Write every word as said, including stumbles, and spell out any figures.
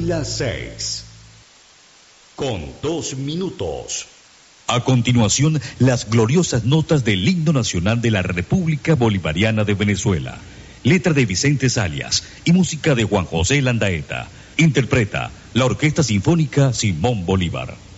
Son las seis, con dos minutos. A continuación, las gloriosas notas del himno nacional de la República Bolivariana de Venezuela. Letra de Vicente Salias y música de Juan José Landaeta. Interpreta la Orquesta Sinfónica Simón Bolívar.